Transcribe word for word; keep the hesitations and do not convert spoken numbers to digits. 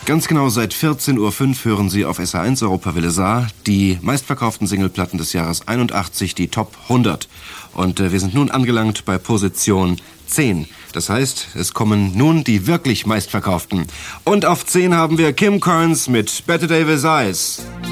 Ganz genau seit vierzehn Uhr fünf hören Sie auf S R eins Europawelle Saar die meistverkauften Singleplatten des Jahres einundachtzig, die Top hundert. Und äh, wir sind nun angelangt bei Position zehn. Das heißt, es kommen nun die wirklich meistverkauften. Und auf zehn haben wir Kim Carnes mit Better Davis Eyes.